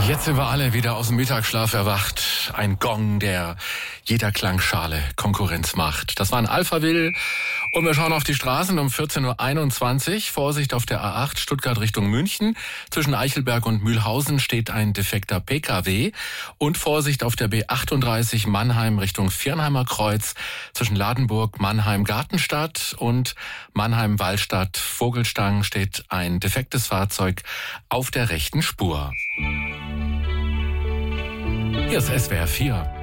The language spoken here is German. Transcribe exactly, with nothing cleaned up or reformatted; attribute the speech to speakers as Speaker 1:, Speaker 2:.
Speaker 1: Jetzt sind wir alle wieder aus dem Mittagsschlaf erwacht. Ein Gong, der jeder Klangschale Konkurrenz macht. Das war ein Alphaville. Und wir schauen auf die Straßen um vierzehn Uhr einundzwanzig. Vorsicht auf der A acht Stuttgart Richtung München. Zwischen Eichelberg und Mühlhausen steht ein defekter P K W. Und Vorsicht auf der B achtunddreißig Mannheim Richtung Viernheimer Kreuz. Zwischen Ladenburg, Mannheim, Gartenstadt und Mannheim-Wallstadt, Vogelstang steht ein defektes Fahrzeug auf der rechten Spur. Hier ist S W R vier.